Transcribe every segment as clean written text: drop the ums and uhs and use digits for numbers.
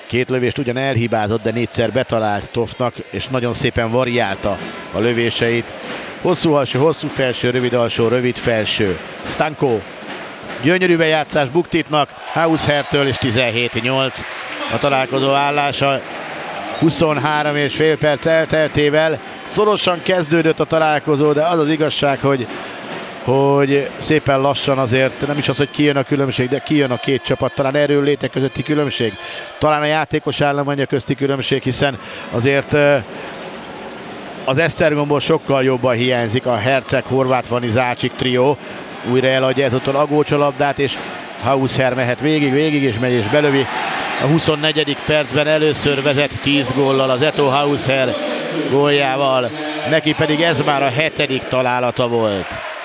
Két lövést ugyan elhibázott, de 4-szer betalált Toftnak, és nagyon szépen variálta a lövéseit. Hosszú alsó, hosszú felső, rövid alsó, rövid felső. Stanko. Gyönyörű bejátszás Buktitnak, Haushertől, és 17-8 a találkozó állása. 23,5 perc elteltével szorosan kezdődött a találkozó, de az az igazság, hogy szépen lassan azért, nem is az, hogy kijön a különbség, de kijön a két csapat, talán erőnlétek közötti különbség, talán a játékos állománya közti különbség, hiszen azért az Esztergomból sokkal jobban hiányzik a Herceg, Horváth, Vani, Zácsik trió. Újra eladja ezúttal Agócs a labdát, és Hausher mehet végig, és megy és belövi. A 24. percben először vezet 10 góllal az Eto Hausher góljával, neki pedig ez már a 7. találata volt.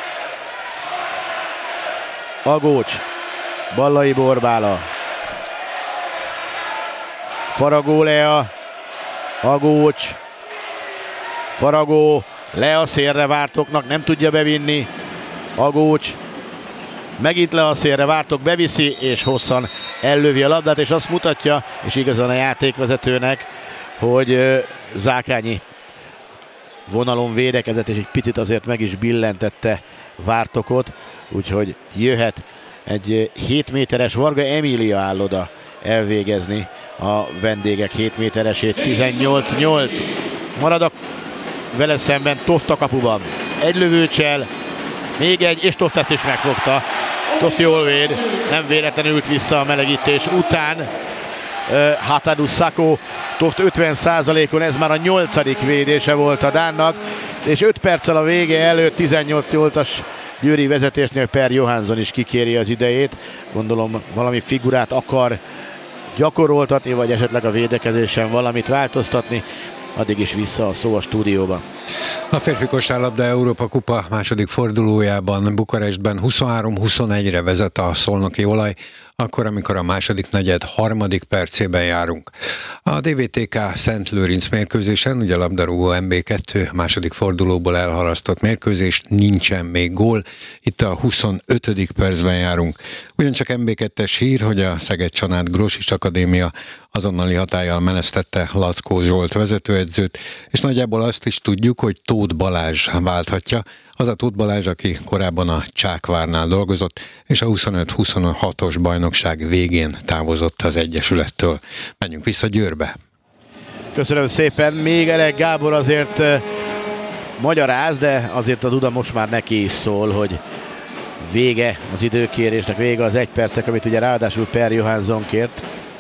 Agócs, Ballai Borbála, Faragó Lea, Agócs, Faragó, Lea szélre Vártoknak, nem tudja bevinni, Agócs, megint le a szélre Vártok, beviszi, és hosszan ellövi a labdát, és azt mutatja, és igazán a játékvezetőnek, hogy Zákányi vonalon védekezett, és egy picit azért meg is billentette Vártokot, úgyhogy jöhet egy 7 méteres Varga Emília áll oda elvégezni a vendégek 7 méteresét. 18-8 marad a vele szemben Toft a kapuban. Egy lövőcsel, még egy, és Toft ezt is megfogta. Toft jól véd, nem véletlenül ült vissza a melegítés után. Hatadu Sako, Toft 50%-on, ez már a 8. védése volt a dánnak, és 5 perccel a vége előtt 18-8-as győri vezetésnél Per Johansson is kikéri az idejét. Gondolom valami figurát akar gyakoroltatni, vagy esetleg a védekezésen valamit változtatni. Addig is vissza a szó a stúdióba. A férfi kosárlabda Európa Kupa második fordulójában Bukarestben 23-21-re vezet a szolnoki Olaj, akkor, amikor a második negyed 3. percében járunk. A DVTK Szent Lőrinc mérkőzésen, ugye labdarúgó MB2 második fordulóból elhalasztott mérkőzés, nincsen még gól, itt a 25. percben járunk. Ugyancsak MB2-es hír, hogy a Szeged-Csanád Grosics Akadémia azonnali hatállyal menesztette Lackó Zsolt vezetőedzőt, és nagyjából azt is tudjuk, hogy Tóth Balázs válthatja, az a Tóth Balázs, aki korábban a Csákvárnál dolgozott, és a 25-26-os bajnokság végén távozott az Egyesülettől. Menjünk vissza Győrbe. Köszönöm szépen. Még Elek Gábor azért magyaráz, de azért a Duda most már neki is szól, hogy vége az időkérésnek, vége az 1 percek, amit ugye ráadásul Per Johansson kért.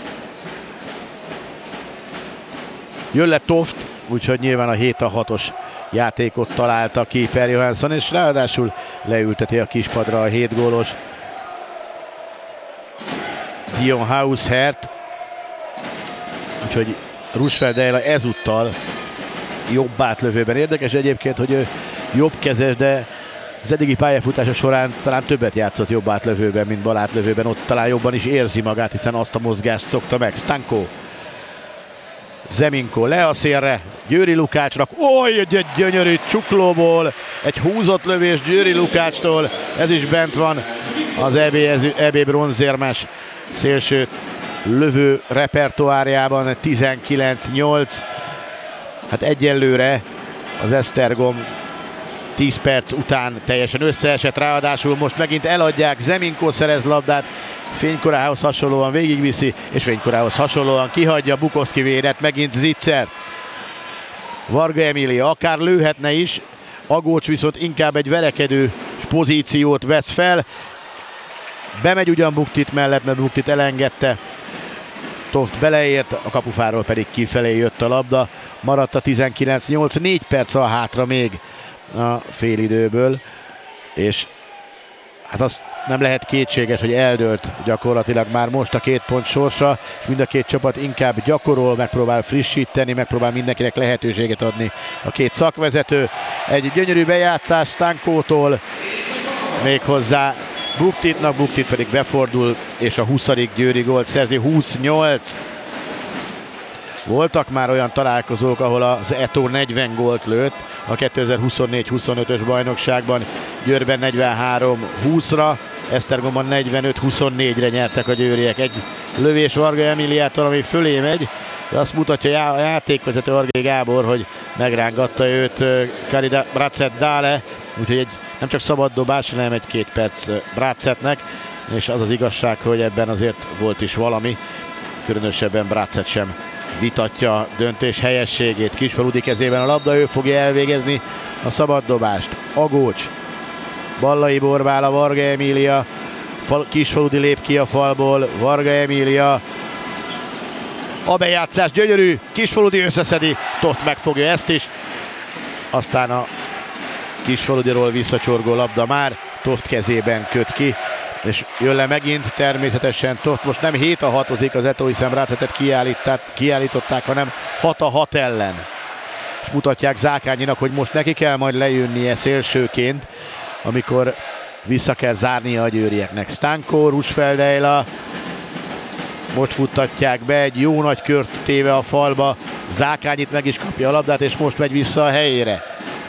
Jön le Toft, úgyhogy nyilván a 7-6-os játékot találta ki Per Johansson, és ráadásul leülteti a kispadra a 7 gólos Dion Haushert. Úgyhogy Rusfeld Ejla ezúttal jobb átlövőben. Érdekes egyébként, hogy ő jobbkezes, de az eddigi pályafutása során talán többet játszott jobb átlövőben, mint bal átlövőben. Ott talán jobban is érzi magát, hiszen azt a mozgást szokta meg. Stanko, Zeminko le a szélre, Győri Lukácsnak, egy gyönyörű csuklóból, egy húzott lövés Győri Lukácstól, ez is bent van az EB bronzérmes szélső lövő repertoárjában. 19-8, hát egyelőre az Esztergom 10 perc után teljesen összeesett, ráadásul most megint eladják, Zeminko szerez labdát, fénykorához hasonlóan végigviszi, és fénykorához hasonlóan kihagyja Bukowski védet, megint Zicser. Varga Emília akár lőhetne is, Agócs viszont inkább egy verekedő pozíciót vesz fel. Bemegy ugyan Buktit mellett, mert Buktit elengedte. Toft beleért, a kapufáról pedig kifelé jött a labda. Maradt a 19-8, 4 perc a hátra még a félidőből, és hát azt nem lehet kétséges, hogy eldőlt gyakorlatilag már most a 2 pont sorsa, és mind a két csapat inkább gyakorol, megpróbál frissíteni, megpróbál mindenkinek lehetőséget adni a két szakvezető. Egy gyönyörű bejátszás Stankótól, méghozzá Buktitnak, Buktit pedig befordul, és a 20. győri gólt szerzi. 28. Voltak már olyan találkozók, ahol az Eto 40 gólt lőtt a 2024-25-ös bajnokságban, Győrben 43-20-ra, Esztergomban 45-24-re nyertek a győriek. Egy lövés Varga Emiliától, ami fölé megy, de azt mutatja a játékvezető Argai Gábor, hogy megrángatta őt Karida Bracet Dále, úgyhogy egy nem csak szabad dobás, hanem egy 2 perc Bracetnek, és az az igazság, hogy ebben azért volt is valami, különösebben Bracet sem vitatja döntés helyességét. Kisfaludi kezében a labda, ő fogja elvégezni a szabaddobást. Agócs, Ballai Borbála, Varga Emília, Kisfaludi lép ki a falból, Varga Emília, a bejátszás gyönyörű, Kisfaludi összeszedi, Toft megfogja ezt is, aztán a Kisfaludiról visszacsorgó labda már Toft kezében köt ki, és jön le megint természetesen Toft. Most nem 7-6-ozik az Eto, hiszen Bracetet kiállították, hanem 6-6 ellen. És mutatják Zákányinak, hogy most neki kell majd lejönnie szélsőként, amikor vissza kell zárnia a győrieknek. Stanko, Rusfeldeila, most futtatják be, egy jó nagy kört téve a falba, Zákányit meg is kapja a labdát, és most megy vissza a helyére.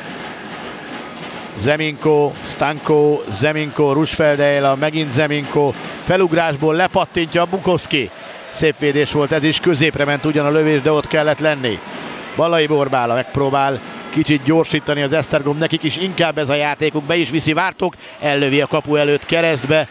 Zeminko, Stanko, Zeminko, Rusfeldeila, megint Zeminko, felugrásból lepattintja Bukowski. Szép védés volt ez is, középre ment ugyan a lövés, de ott kellett lenni. Ballai Borbála megpróbál kicsit gyorsítani az Esztergom, nekik is inkább ez a játékuk, be is viszi Vártok, ellövi a kapu előtt keresztbe.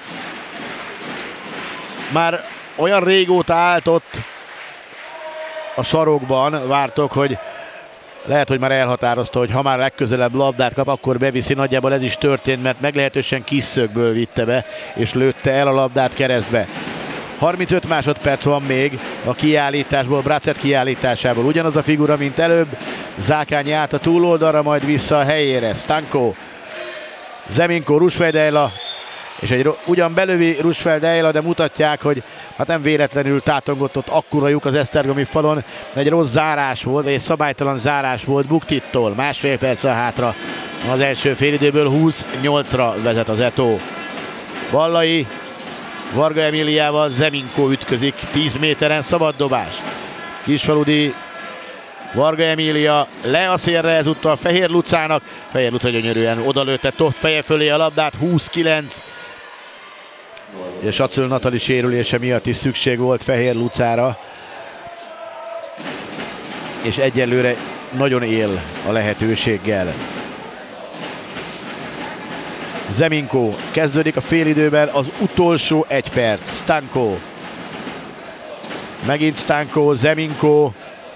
Már olyan régóta állt ott a sarokban Vártok, hogy lehet, hogy már elhatározta, hogy ha már legközelebb labdát kap, akkor beviszi. Nagyjából ez is történt, mert meglehetősen kis szögből vitte be, és lőtte el a labdát keresztbe. 35 másodperc van még a kiállításból, Bracet kiállításából. Ugyanaz a figura, mint előbb. Zákányi át a túloldalra, majd vissza a helyére. Stanko, Zeminko, Rusfeldeila, és ugyan belövi Rusfeldeila, de mutatják, hogy hát nem véletlenül tátongott ott akkora lyuk az esztergomi falon. Egy rossz zárás volt, egy szabálytalan zárás volt Buktittól. Másfél perc hátra az első félidőből, 28-ra vezet az Eto. Ballai Varga Emíliával, Zeminko ütközik 10 méteren, szabaddobás. Kisfaludi, Varga Emília le a szélre ezúttal Fehér Lucának. Fehér Luca gyönyörűen odalőtte Toft feje fölé a labdát, 29. És Acöl Natali sérülése miatt is szükség volt Fehér Lucára. És egyelőre nagyon él a lehetőséggel. Zeminko, kezdődik a félidőben az utolsó 1 perc. Stanko. Megint Stanko, Zeminko.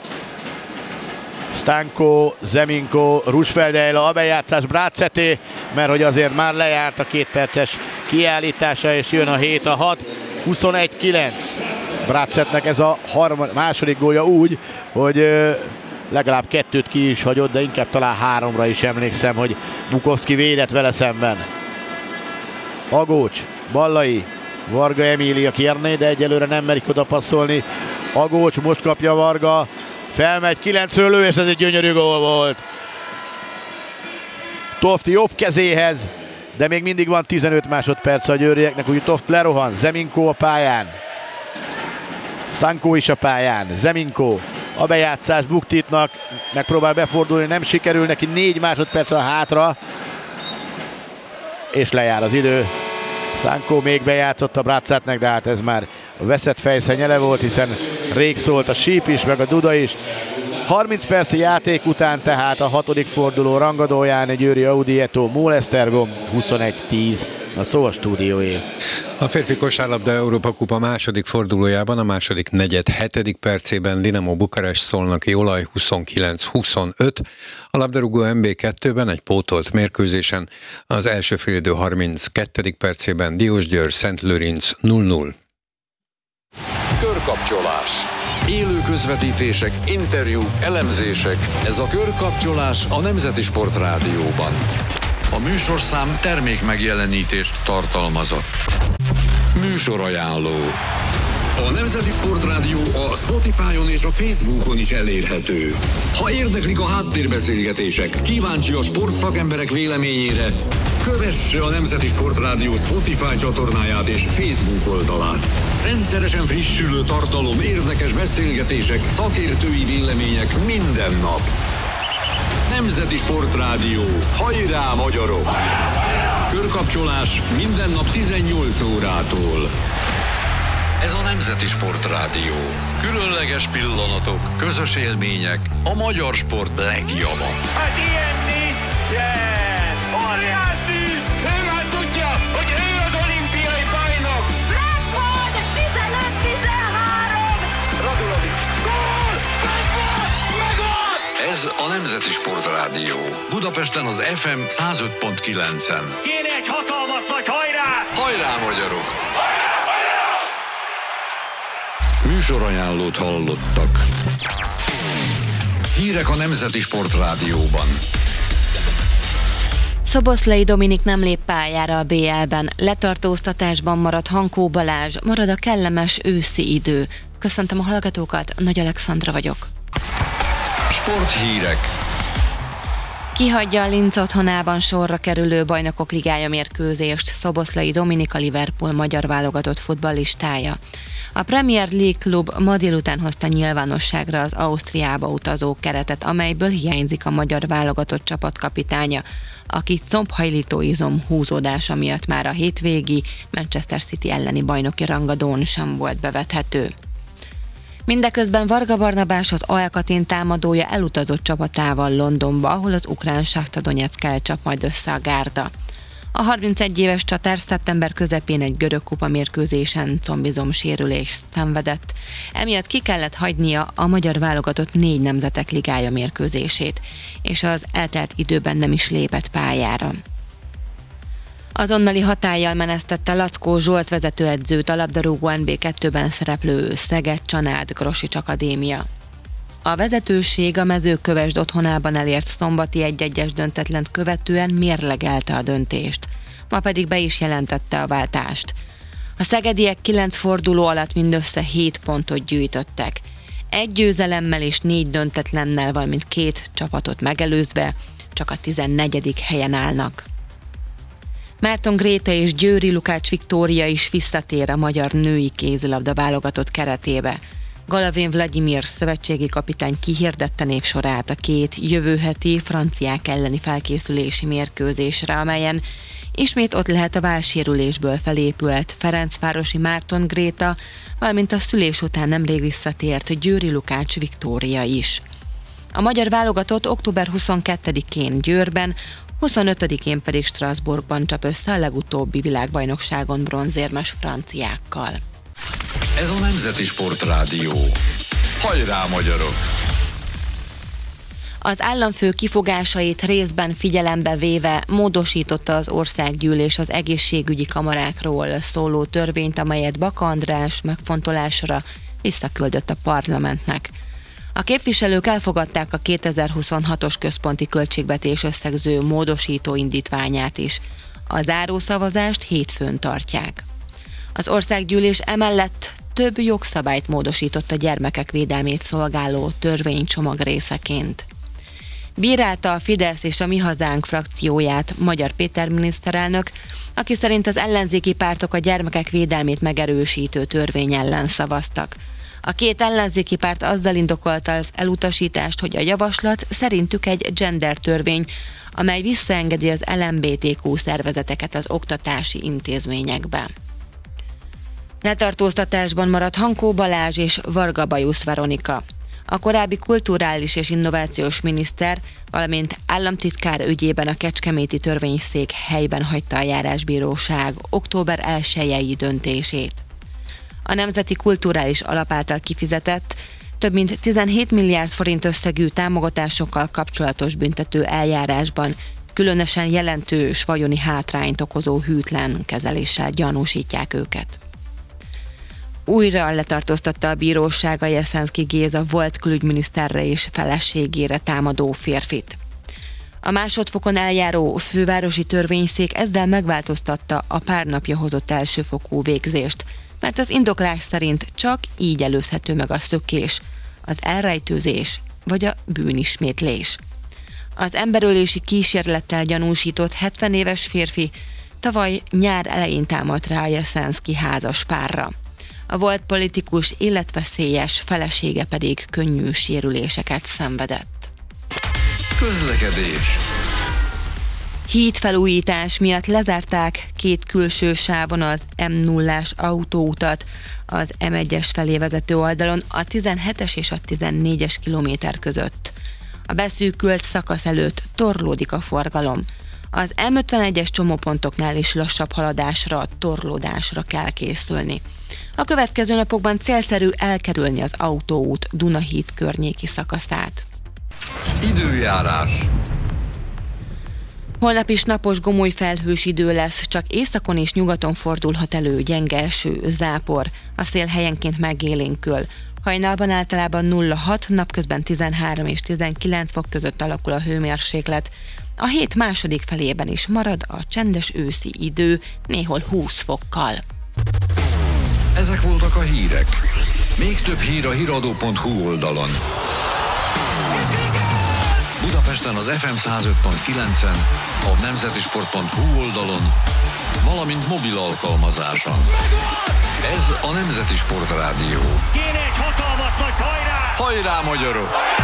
Stanko, Zeminko, Rusfeldeila, a bejátszás Braceté, mert hogy azért már lejárt a 2 perces kiállítása, és jön a 7-6, 21-9. Bracetnek ez a második gólja úgy, hogy legalább 2-t ki is hagyott, de inkább talán 3-ra is emlékszem, hogy Bukowski védett vele szemben. Agócs, Ballai, Varga Emília kérné, de egyelőre nem merik oda passzolni. Agócs, most kapja Varga, felmegy 9-ről lő, és ez egy gyönyörű gól volt. Toft jobb kezéhez, de még mindig van 15 másodperc a győrieknek, úgyhogy Toft lerohan. Zeminko a pályán. Stanko is a pályán. Zeminko, a bejátszás Buktitnak, megpróbál befordulni, nem sikerül, neki 4 másodperc a hátra, és lejár az idő. Stanko még bejátszott a Bracetnek, de hát ez már a veszett fejszennyele volt, hiszen rég szólt a síp is, meg a duda is. 30 perci játék után tehát a 6. forduló rangadóján egy Győri Audi Eto Mól Esztergom 21-10. A szó a stúdióé. A férfi kosárlabda Európa Kupa második fordulójában a második negyed 7. percében Dinamo Bukarest Szolnoki Olaj 29-25, a labdarúgó MB2-ben egy pótolt mérkőzésen az első félidő 32. percében Diósgyőr Szentlőrinc 0-0. Körkapcsolás. Élő közvetítések, interjúk, elemzések. Ez a Körkapcsolás a Nemzeti Sport Rádióban. A műsorszám termék megjelenítést tartalmazott. Műsorajánló. A Nemzeti Sport Rádió a Spotify-on és a Facebookon is elérhető. Ha érdeklik a háttérbeszélgetések, kíváncsi a sportszakemberek véleményére, kövesse a Nemzeti Sport Rádió Spotify csatornáját és Facebook oldalát. Rendszeresen frissülő tartalom, érdekes beszélgetések, szakértői vélemények minden nap. Nemzeti Sport Rádió. Hajrá, magyarok! Körkapcsolás minden nap 18 órától. Ez a Nemzeti Sportrádió. Különleges pillanatok, közös élmények, a magyar sport legjava. Hát ilyen nincsen! Óriási! Ő már tudja, hogy ő az olimpiai bajnok! Megvan! 15-13! Radulovics! Gól! Megvan! Ez a Nemzeti Sportrádió. Budapesten az FM 105.9-en. Kéne egy hatalmas nagy hajrá! Hajrá, magyarok! Műsorajánlót hallottak. Hírek a Nemzeti Sportrádióban. Szoboszlai Dominik nem lép pályára a BL-ben, letartóztatásban marad Hankó Balázs, marad a kellemes őszi idő. Köszöntöm a hallgatókat, Nagy Alexandra vagyok. Sporthírek. Kihagyja a Linz otthonában sorra kerülő Bajnokok Ligája mérkőzést Szoboszlai Dominik, a Liverpool magyar válogatott futballistája. A Premier League klub ma délután hozta nyilvánosságra az Ausztriába utazó keretet, amelyből hiányzik a magyar válogatott csapatkapitánya, aki combhajlító izom húzódása miatt már a hétvégi Manchester City elleni bajnoki rangadón sem volt bevethető. Mindeközben Varga Barnabás, az Alcatin támadója elutazott csapatával Londonba, ahol az ukrán Shakhtar Donyeckkel csap majd össze a gárda. A 31 éves csatár szeptember közepén egy görög kupa mérkőzésen combizomsérülést szenvedett. Emiatt ki kellett hagynia a magyar válogatott 4 nemzetek ligája mérkőzését, és az eltelt időben nem is lépett pályára. Azonnali hatállyal menesztette Lackó Zsolt vezetőedzőt a labdarúgó NB2-ben szereplő Szeged-Csanád-Grosics Akadémia. A vezetőség a Mezőkövesd otthonában elért szombati 1-1-es döntetlent követően mérlegelte a döntést, ma pedig be is jelentette a váltást. A szegediek 9 forduló alatt mindössze 7 pontot gyűjtöttek. 1 győzelemmel és 4 döntetlennel, valamint 2 csapatot megelőzve csak a 14. helyen állnak. Márton Gréta és Győri Lukács Viktória is visszatér a magyar női kézilabda válogatott keretébe. Galavén Vladimir szövetségi kapitány kihirdette névsorát a 2 jövő heti franciák elleni felkészülési mérkőzésre, amelyen ismét ott lehet a válsérülésből felépült Ferencvárosi Márton Gréta, valamint a szülés után nemrég visszatért Győri Lukács Viktória is. A magyar válogatott október 22-én Győrben, 25-én pedig Strasbourgban csap össze a legutóbbi világbajnokságon bronzérmes franciákkal. Ez a Nemzeti Sportrádió. Hajrá, magyarok! Az államfő kifogásait részben figyelembe véve módosította az országgyűlés az egészségügyi kamarákról szóló törvényt, amelyet Baka András megfontolásra visszaküldött a parlamentnek. A képviselők elfogadták a 2026-os központi költségvetés összegző módosító indítványát is. A zárószavazást hétfőn tartják. Az országgyűlés emellett több jogszabályt módosított a gyermekek védelmét szolgáló törvénycsomag részeként. Bírálta a Fidesz és a Mi Hazánk frakcióját Magyar Péter miniszterelnök, aki szerint az ellenzéki pártok a gyermekek védelmét megerősítő törvény ellen szavaztak. A 2 ellenzéki párt azzal indokolta az elutasítást, hogy a javaslat szerintük egy gender törvény, amely visszaengedi az LMBTQ szervezeteket az oktatási intézményekbe. Letartóztatásban maradt Hankó Balázs és Varga Bajusz Veronika. A korábbi kulturális és innovációs miniszter, valamint államtitkár ügyében a kecskeméti törvényszék helyben hagyta a járásbíróság október 1-i döntését. A Nemzeti Kulturális Alap által kifizetett, több mint 17 milliárd forint összegű támogatásokkal kapcsolatos büntető eljárásban különösen jelentős vagyoni hátrányt okozó hűtlen kezeléssel gyanúsítják őket. Újra letartóztatta a bíróság a Jeszenszky Géza volt külügyminiszterre és feleségére támadó férfit. A másodfokon eljáró fővárosi törvényszék ezzel megváltoztatta a pár napja hozott elsőfokú végzést, mert az indoklás szerint csak így előzhető meg a szökés, az elrejtőzés vagy a bűnismétlés. Az emberölési kísérlettel gyanúsított 70 éves férfi tavaly nyár elején támadt rá a Jeszenszky házas párra. A volt politikus életveszélyes felesége pedig könnyű sérüléseket szenvedett. Közlekedés. Hídfelújítás miatt lezárták 2 külső sávon az M0-ás autóutat az M1-es felé vezető oldalon a 17-es és a 14-es kilométer között. A beszűkült szakasz előtt torlódik a forgalom. Az M51-es csomópontoknál is lassabb haladásra, torlódásra kell készülni. A következő napokban célszerű elkerülni az autóút Dunahíd környéki szakaszát. Időjárás. Holnap is napos, gomoly felhős idő lesz, csak északon és nyugaton fordulhat elő gyenge eső, zápor. A szél helyenként megélénkül. Hajnalban általában 0-6, napközben 13 és 19 fok között alakul a hőmérséklet. A hét második felében is marad a csendes őszi idő, néhol 20 fokkal. Ezek voltak a hírek. Még több hír a hiradó.hu oldalon. Budapesten az FM 105.9-en, a nemzetisport.hu oldalon, valamint mobil alkalmazáson. Ez a Nemzeti Sport Rádió. Kéne egy hatalmas nagy hajrá! Hajrá, magyarok!